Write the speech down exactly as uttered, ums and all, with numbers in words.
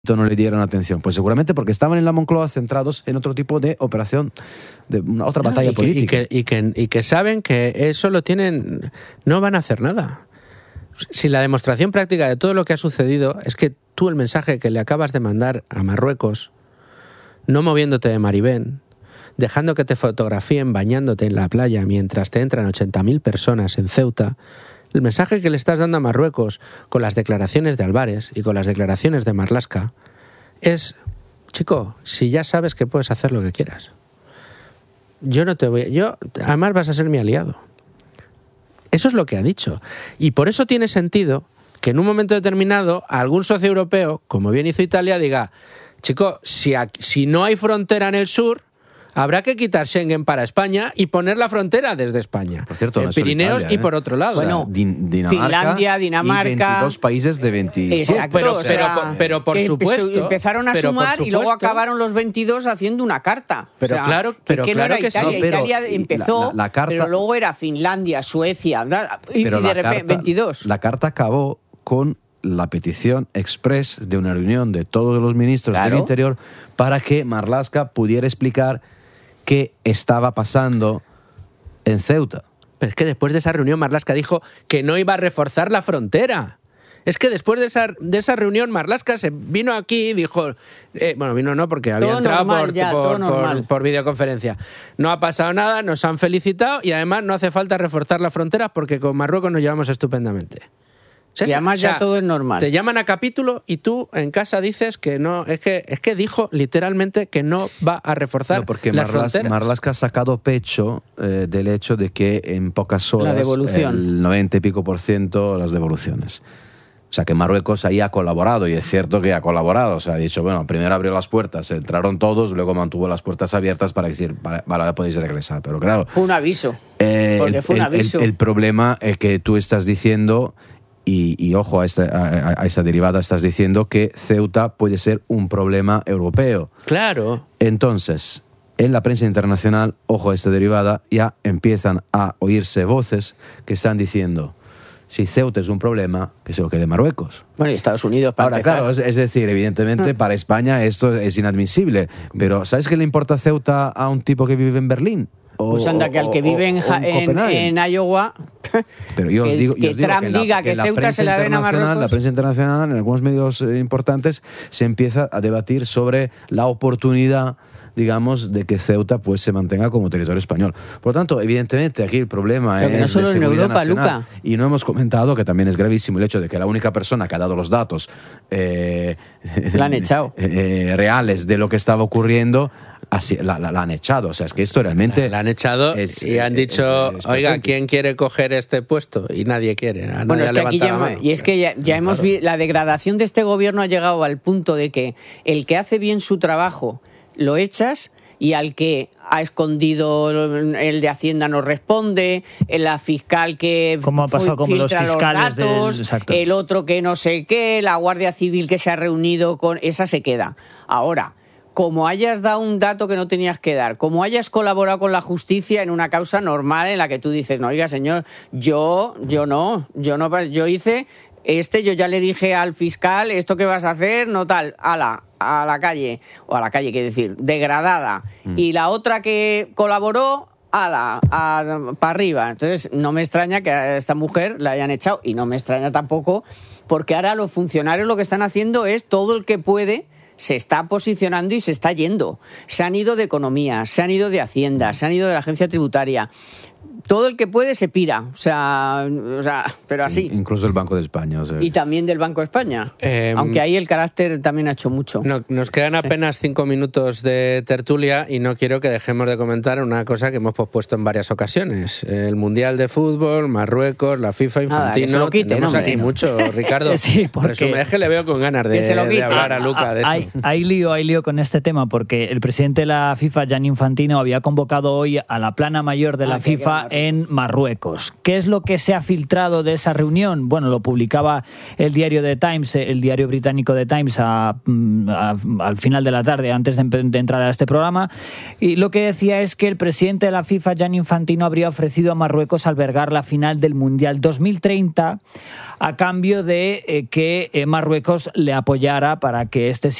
no le dieron atención? Pues seguramente porque estaban en la Moncloa centrados en otro tipo de operación, de una otra batalla y que, política. Y que, y, que, y que saben que eso lo tienen, no van a hacer nada. Si la demostración práctica de todo lo que ha sucedido es que tú el mensaje que le acabas de mandar a Marruecos, no moviéndote de Maribén, dejando que te fotografíen bañándote en la playa mientras te entran ochenta mil personas en Ceuta, el mensaje que le estás dando a Marruecos con las declaraciones de Álvarez y con las declaraciones de Marlaska es, chico, si ya sabes que puedes hacer lo que quieras, yo no te voy a... Yo, además vas a ser mi aliado. Eso es lo que ha dicho. Y por eso tiene sentido que en un momento determinado algún socio europeo, como bien hizo Italia, diga, chico, si, aquí, si no hay frontera en el sur, habrá que quitar Schengen para España y poner la frontera desde España. Por cierto, en no Pirineos Italia, ¿eh? y por otro lado. Bueno, Din- Dinamarca Finlandia, Dinamarca... y veintidós países de veintisiete. Exacto, pero, o sea, pero, pero por que supuesto... empezaron a pero por sumar y luego supuesto, acabaron los veintidós haciendo una carta. Pero o sea, claro- que- pero que no claro era que Italia. sí. pero Italia empezó, la- la carta- pero luego era Finlandia, Suecia, bla, y, Pero y de la repente carta- veintidós. La carta acabó con la petición express de una reunión de todos los ministros Claro. del Interior para que Marlaska pudiera explicar qué estaba pasando en Ceuta. Pero es que después de esa reunión Marlaska dijo que no iba a reforzar la frontera. Es que después de esa, de esa reunión Marlaska se vino aquí y dijo... Eh, bueno, vino no, porque había Todo entrado normal por, ya, por, todo por- normal. por videoconferencia. No ha pasado nada, nos han felicitado y además no hace falta reforzar las fronteras porque con Marruecos nos llevamos estupendamente. O sea, Y además o sea, ya todo es normal. Te llaman a capítulo y tú en casa dices que no... Es que, es que dijo literalmente que no va a reforzar No, porque las Marlas- fronteras. Marlaska ha sacado pecho eh, del hecho de que en pocas horas La devolución. el noventa y pico por ciento las devoluciones. O sea, que Marruecos ahí ha colaborado, y es cierto que ha colaborado. O sea, ha dicho, bueno, primero abrió las puertas, entraron todos, luego mantuvo las puertas abiertas para decir, para, para podéis regresar. Pero claro... Fue un aviso. eh, Porque el, fue un el- aviso. el- el problema es que tú estás diciendo, y, y ojo a esta, a, a esta derivada, estás diciendo que Ceuta puede ser un problema europeo. Claro. Entonces, en la prensa internacional, ojo a esta derivada, ya empiezan a oírse voces que están diciendo, si Ceuta es un problema, que se lo quede Marruecos. Bueno, y Estados Unidos para Ahora, empezar. claro, es, es decir, evidentemente para España esto es inadmisible, pero ¿sabes qué le importa Ceuta a un tipo que vive en Berlín? O- Pues anda, que al que o- vive en, o Ja- en en, Copenhague. en Iowa, Pero yo os que- digo, yo que os digo Trump en la- diga que en la Ceuta prensa se la den a internacional, Marruecos. La prensa internacional, en algunos medios eh, importantes, se empieza a debatir sobre la oportunidad, digamos, de que Ceuta pues se mantenga como territorio español. Por lo tanto, evidentemente, aquí el problema Pero es que no solo de en seguridad Europa, nacional. Luca. Y no hemos comentado que también es gravísimo el hecho de que la única persona que ha dado los datos eh, La han echado. eh, reales de lo que estaba ocurriendo, así, la, la- la han echado. O sea, es que esto realmente... La han echado es- y han es- dicho, es oiga, patente. ¿quién quiere coger este puesto? Y nadie quiere. A Bueno, nadie es ha que aquí levantado ya, la mano. y es que ya, ya hemos Claro. visto, la degradación de este gobierno ha llegado al punto de que el que hace bien su trabajo lo echas y al que ha escondido el de Hacienda no responde, la fiscal que Como ha pasado fu- con los filtra fiscales del- datos, exacto. el otro que no sé qué, la Guardia Civil que se ha reunido con... Esa se queda. Ahora, como hayas dado un dato que no tenías que dar, como hayas colaborado con la justicia en una causa normal en la que tú dices, no, oiga, señor, yo, yo no, yo no, yo hice este, yo ya le dije al fiscal, esto que vas a hacer, no tal, ala, a la calle, o a la calle, quiero decir, degradada. Mm. Y la otra que colaboró, ala, para arriba. Entonces, no me extraña que a esta mujer la hayan echado, y no me extraña tampoco, porque ahora los funcionarios lo que están haciendo es todo el que puede se está posicionando y se está yendo. Se han ido de Economía, se han ido de Hacienda, se han ido de la Agencia Tributaria. Todo el que puede se pira, o sea, o sea pero así. Incluso el Banco de España. O sea. Y también del Banco de España. Eh, Aunque ahí el carácter también ha hecho mucho. No, nos quedan apenas cinco minutos de tertulia y no quiero que dejemos de comentar una cosa que hemos pospuesto en varias ocasiones. El Mundial de Fútbol, Marruecos, la FIFA, Nada, Infantino. que se lo quite, Tenemos no, aquí hombre, no. mucho, Ricardo. Sí, porque- Resume, es que le veo con ganas de, Que se lo de quite. hablar a Luca de esto. Hay, hay lío, hay lío con este tema porque el presidente de la FIFA, Gianni Infantino, había convocado hoy a la plana mayor de la Ah, qué FIFA FIFA en Marruecos. ¿Qué es lo que se ha filtrado de esa reunión? Bueno, lo publicaba el diario The Times, el diario británico The Times, a, a, al final de la tarde, antes de, de entrar a este programa, y lo que decía es que el presidente de la FIFA, Gianni Infantino, habría ofrecido a Marruecos albergar la final del Mundial dos mil treinta a cambio de eh, que eh, Marruecos le apoyara para que este